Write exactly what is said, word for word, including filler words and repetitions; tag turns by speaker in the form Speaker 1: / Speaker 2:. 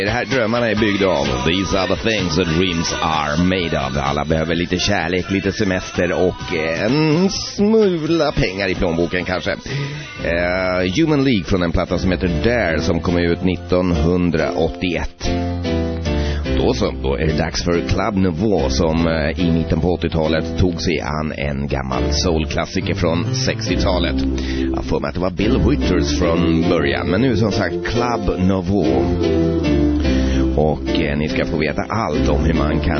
Speaker 1: Det här drömmarna är byggda av. These are the things that dreams are made of. Alla behöver lite kärlek, lite semester och en smula pengar i plånboken kanske. Uh, Human League från en platta som heter Dare som kom ut nittonhundraåttioett. Då så, då är det dags för Club Nouveau som uh, i mitten på åttiotalet tog sig an en gammal soulklassiker från sextiotalet. Jag får med att det var Bill Withers från början, men nu som sagt Club Nouveau. Och eh, ni ska få veta allt om hur man kan